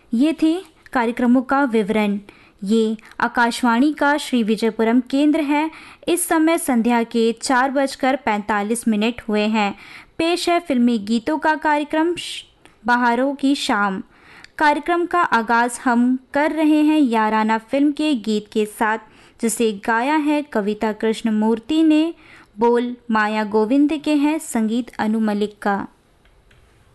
ये थे कार्यक्रमों का विवरण। ये आकाशवाणी का श्री विजयपुरम केंद्र है। इस समय संध्या के 4:45 हुए हैं। पेश है फिल्मी गीतों का कार्यक्रम बहारों की शाम। कार्यक्रम का आगाज हम कर रहे हैं याराना फिल्म के गीत के साथ, जिसे गाया है कविता कृष्णमूर्ति ने। बोल माया गोविंद के हैं, संगीत अनु मलिक का।